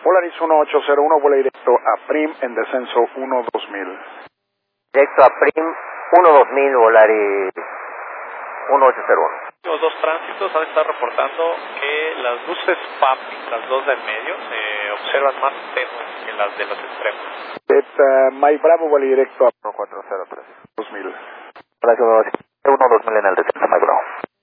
Volaris 1801, vuela directo a Prim en descenso 1-2000. Directo a Prim 1-2000, Volaris 1801. Los dos tránsitos han estado reportando que las luces PAP, las dos del medio, se observan más tenues que las de los extremos. Mike Bravo, vuela directo a 1403. 2000. Volaris 1-2000 en el descenso.